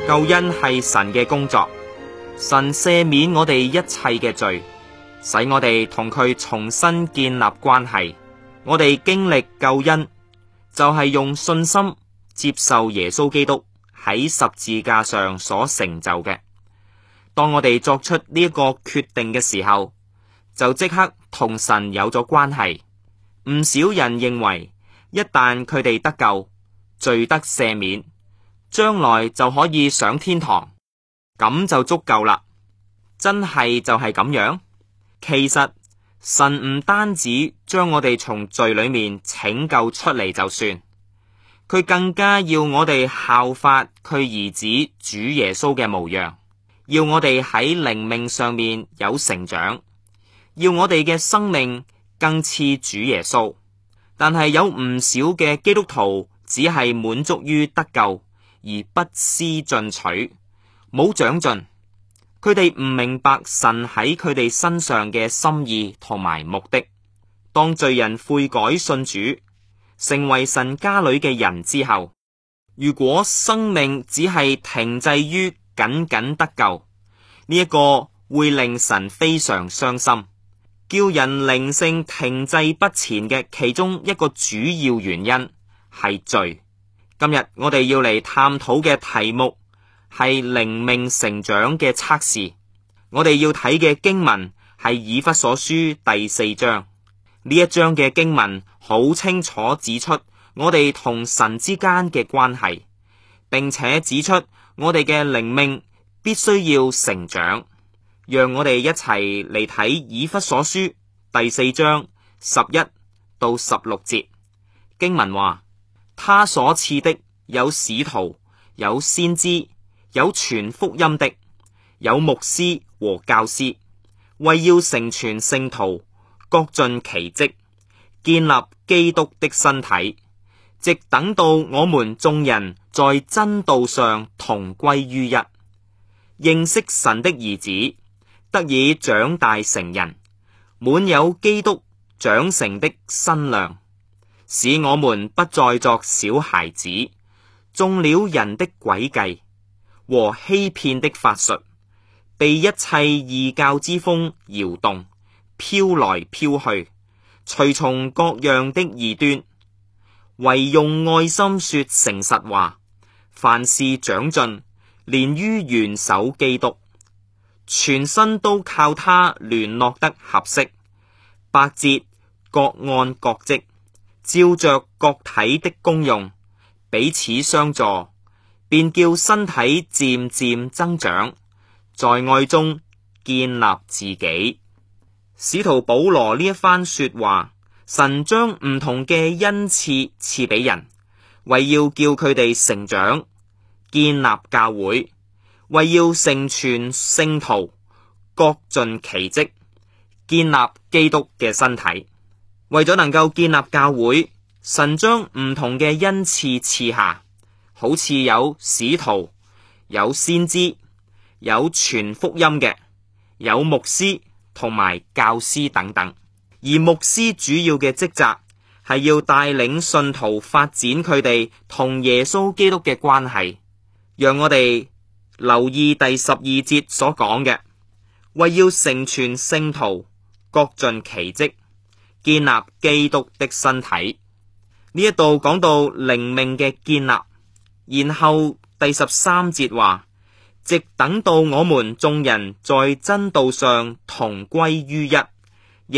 救恩係神嘅工作，神赦免我哋一切嘅罪，使我哋同佢重新建立關係。我哋經歷救恩，就係用信心接受耶穌基督喺十字架上所成就嘅。當我哋作出呢一個決定嘅時候，就即刻同神有咗關係。唔少人認為，一旦佢哋得救，罪得赦免，將來就可以上天堂，咁就足夠啦。真係就係咁樣？其實神唔單止將我哋從罪裏面拯救出嚟就算，佢更加要我哋效法佢兒子主耶穌嘅模樣，要我哋喺靈命上面有成長，要我哋嘅生命更似主耶穌。但係有唔少嘅基督徒只係滿足於得救，而不思進取，冇長進。佢哋唔明白神喺佢哋身上嘅心意同埋目的。當罪人悔改信主，成為神家裏嘅人之後，如果生命只係停滯於僅僅得救，呢一個會令神非常傷心。叫人靈性停滯不前嘅其中一個主要原因係罪。今日我哋要嚟探討嘅題目係靈命成長嘅測試。我哋要睇嘅經文係以弗所書第4章。呢一章嘅經文好清楚指出我哋同神之間嘅關係，並且指出我哋嘅靈命必須要成長。讓我哋一齊嚟睇以弗所書第4章11到16節。經文話：他所賜的有使徒，有先知，有傳福音的，有牧師和教師，為要成全聖徒，各盡其職，建立基督的身體，直等到我們眾人在真道上同歸於一，認識神的兒子，得以長大成人，滿有基督長成的身量，使我們不再作小孩子，中了人的詭計和欺騙的法術，被一切異教之風搖動，飄來飄去，隨從各樣的異端，惟用愛心說誠實話，凡事長進，連於元首基督。全身都靠他聯絡得合適，百節各按各職，照着各體的功用，彼此相助，便叫身體漸漸增長，在愛中建立自己。使徒保羅呢一番說話，神將唔同嘅恩賜賜俾人，為要叫佢哋成長，建立教會，為要成全聖徒，各盡其職，建立基督嘅身體。為咗能夠建立教會，神將唔同嘅恩賜賜下，好似有使徒，有先知，有傳福音嘅，有牧師同埋教師等等。而牧師主要嘅職責係要帶領信徒發展佢哋同耶穌基督嘅關係。讓我哋留意第12節所講嘅，為要成全聖徒，各盡其職，建立基督的身體。呢一度講到靈命嘅建立，然後第13節話，直等到我們眾人在真道上同歸於一。